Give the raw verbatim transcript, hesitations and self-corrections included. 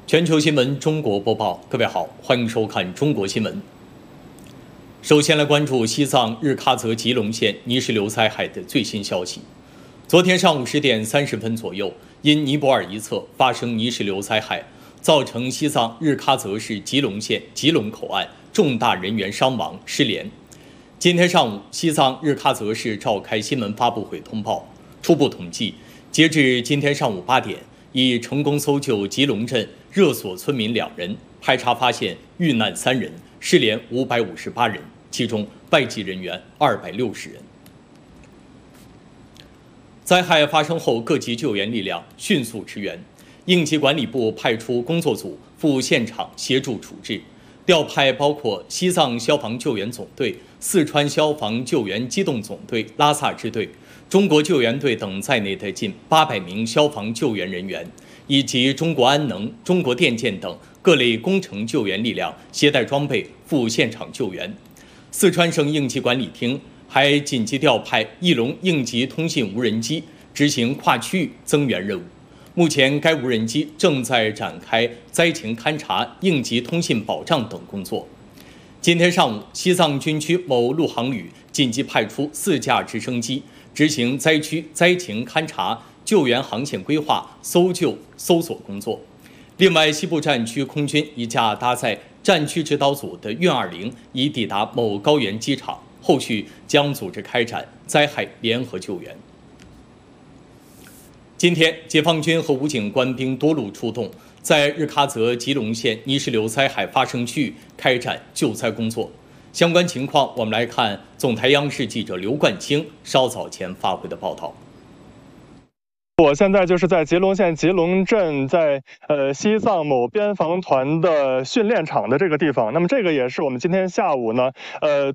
全球新闻中国播报，各位好，欢迎收看中国新闻。首先来关注西藏日喀则吉隆县泥石流灾害的最新消息。昨天上午十点三十分左右，因尼泊尔一侧发生泥石流灾害，造成西藏日喀则市吉隆县吉隆口岸重大人员伤亡失联。今天上午，西藏日喀则市召开新闻发布会通报，初步统计，截至今天上午八点，已成功搜救吉隆镇热索村民两人，排查发现遇难三人，失联五百五十八人，其中外籍人员二百六十人。灾害发生后，各级救援力量迅速支援，应急管理部派出工作组赴现场协助处置，调派包括西藏消防救援总队、四川消防救援机动总队拉萨支队、中国救援队等在内的近八百名消防救援人员，以及中国安能、中国电建等各类工程救援力量携带装备赴现场救援。四川省应急管理厅还紧急调派翼龙应急通信无人机执行跨区域增援任务。目前，该无人机正在展开灾情勘察、应急通信保障等工作。今天上午，西藏军区某陆航旅紧急派出四架直升机，执行灾区灾情勘察、救援航线规划、搜救搜索工作。另外，西部战区空军一架搭载战区指导组的运二零已抵达某高原机场，后续将组织开展灾害联合救援。今天，解放军和武警官兵多路出动，在日喀则吉隆县泥石流灾害发生区域开展救灾工作。相关情况，我们来看总台央视记者刘冠清稍早前发回的报道。 我现在就是在吉隆县吉隆镇，在呃西藏某边防团的训练场的这个地方。那么这个也是我们今天下午呢，呃